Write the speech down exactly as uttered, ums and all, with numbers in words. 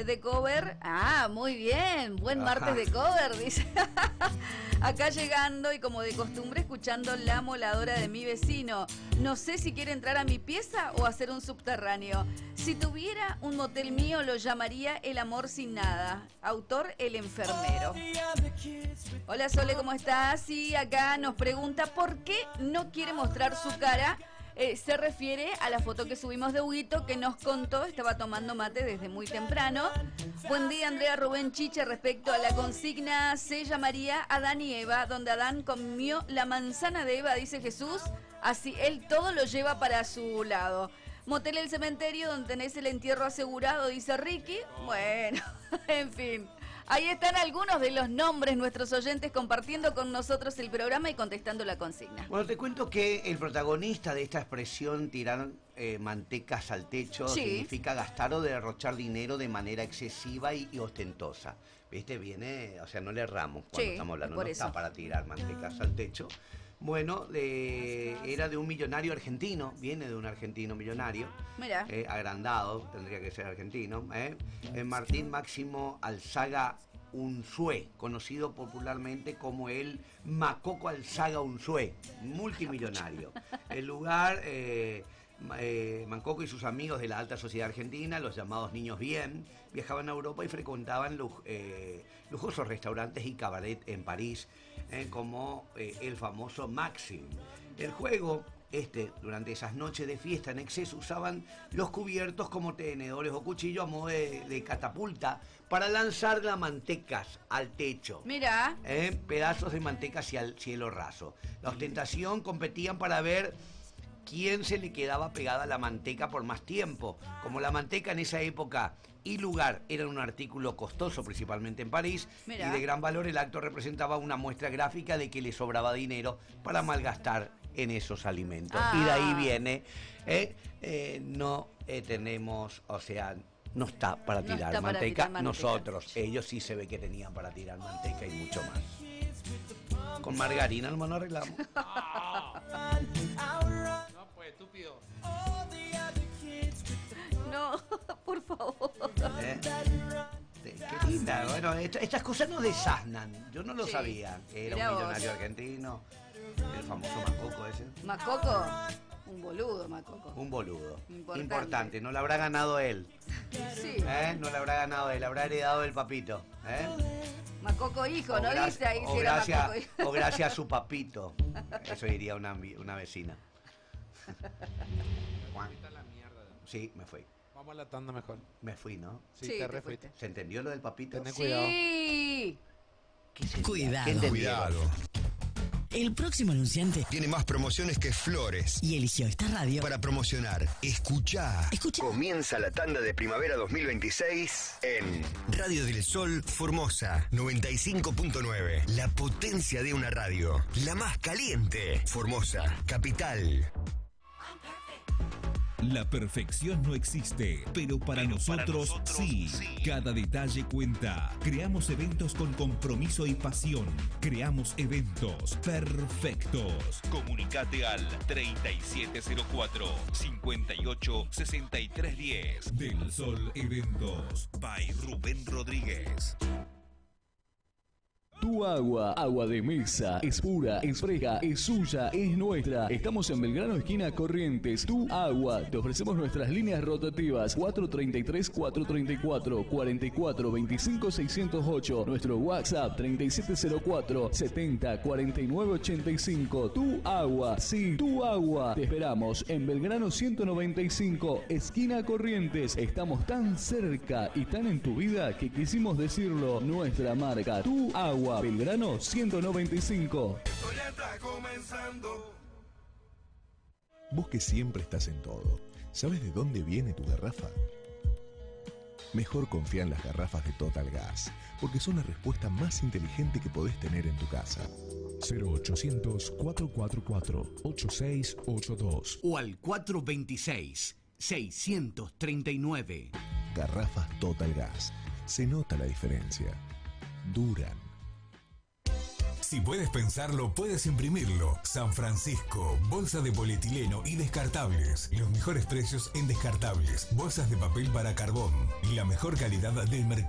de cover. Ah, muy bien, buen martes de cover, dice. Acá llegando y como de costumbre escuchando La Moladora de mi vecino. No sé si quiere entrar a mi pieza o hacer un subterráneo. Si tuviera un motel mío lo llamaría El amor sin nada. Autor El enfermero. Hola Sole, ¿cómo estás? Sí, acá nos pregunta por qué no quiere mostrar su cara. Eh, se refiere a la foto que subimos de Huguito, que nos contó, estaba tomando mate desde muy temprano. Buen día, Andrea Rubén Chiche. Respecto a la consigna, se llamaría Adán y Eva, donde Adán comió la manzana de Eva, dice Jesús, así él todo lo lleva para su lado. Motel El Cementerio, donde tenés el entierro asegurado, dice Ricky. Bueno, en fin. Ahí están algunos de los nombres, nuestros oyentes compartiendo con nosotros el programa y contestando la consigna. Bueno, te cuento que el protagonista de esta expresión, tirar eh, mantecas al techo, sí, significa gastar o derrochar dinero de manera excesiva y, y ostentosa. ¿Viste? Viene, o sea, no le erramos cuando sí, estamos hablando, no eso. Está para tirar mantecas al techo. Bueno, eh, era de un millonario argentino, viene de un argentino millonario, Mira. Eh, agrandado, tendría que ser argentino, eh, eh, Martín Máximo Alzaga Unzué, conocido popularmente como el Macoco Alzaga Unzué, multimillonario. El lugar... Eh, Eh, Mancoco y sus amigos de la alta sociedad argentina, los llamados niños bien, viajaban a Europa y frecuentaban luj, eh, lujosos restaurantes y cabaret en París, eh, como eh, el famoso Maxim. El juego, este, durante esas noches de fiesta en exceso, usaban los cubiertos como tenedores o cuchillos a modo de, de catapulta para lanzar las mantecas al techo. Mira. Eh, pedazos de manteca hacia el cielo raso. La ostentación competían para ver quién se le quedaba pegada la manteca por más tiempo. Como la manteca en esa época y lugar eran un artículo costoso, principalmente en París, Mirá. y de gran valor, el acto representaba una muestra gráfica de que le sobraba dinero para malgastar en esos alimentos. Ah. Y de ahí viene, eh, eh, no eh, tenemos, o sea... No está para tirar, no está manteca. Para tirar manteca, nosotros, ellos sí se ve que tenían para tirar manteca y mucho más. Con margarina no nos arreglamos. No, pues, estúpido. No, por favor. ¿Eh? Qué linda. Bueno, esta, estas cosas no desasnan. Yo no lo sí. sabía. Que era Mirá un millonario vos. argentino. El famoso Macoco ese. Macoco. Un boludo, Macoco. Un boludo. Importante. Importante. No lo habrá ganado él. Sí. ¿Eh? No lo habrá ganado él. Habrá heredado del papito. ¿Eh? Macoco hijo, o ¿no gracias, dice ahí o si gracias, era Macoco hijo? O gracias a su papito. Eso diría una, una vecina. Sí, me fui. Vamos a la tanda mejor. Me fui, ¿no? Sí, sí te, te fuiste. ¿Se entendió lo del papito? Tenés cuidado. Sí. ¿Qué sería? Cuidado. ¿Qué Cuidado. El próximo anunciante tiene más promociones que flores y eligió esta radio para promocionar. Escuchá. Escuchá. Comienza la tanda de primavera dos mil veintiséis en Radio del Sol Formosa noventa y cinco punto nueve. La potencia de una radio. La más caliente. Formosa, capital. La perfección no existe, pero para, pero nosotros, para nosotros sí. sí. Cada detalle cuenta. Creamos eventos con compromiso y pasión. Creamos eventos perfectos. Comunicate al treinta y siete cero cuatro, cincuenta y ocho, sesenta y tres diez. Del Sol Eventos. By Rubén Rodríguez. Tu agua, agua de mesa, es pura, es fresca, es suya, es nuestra. Estamos en Belgrano, esquina Corrientes. Tu agua. Te ofrecemos nuestras líneas rotativas cuatro treinta y tres, cuatro treinta y cuatro, cuarenta y cuatro, veinticinco, seiscientos ocho. Nuestro WhatsApp treinta y siete cero cuatro, setenta, cuarenta y nueve, ochenta y cinco. Tu agua, sí, tu agua. Te esperamos en Belgrano ciento noventa y cinco, esquina Corrientes. Estamos tan cerca y tan en tu vida que quisimos decirlo. Nuestra marca, tu agua. Belgrano ciento noventa y cinco. Esto ya está comenzando. Vos que siempre estás en todo, ¿sabes de dónde viene tu garrafa? Mejor confía en las garrafas de Total Gas, porque son la respuesta más inteligente que podés tener en tu casa. cero ochocientos, cuatrocientos cuarenta y cuatro, ochenta y seis ochenta y dos o al cuatro veintiséis, seiscientos treinta y nueve. Garrafas Total Gas. Se nota la diferencia. Duran. Si puedes pensarlo, puedes imprimirlo. San Francisco, bolsa de polietileno y descartables. Los mejores precios en descartables. Bolsas de papel para carbón. La mejor calidad del mercado.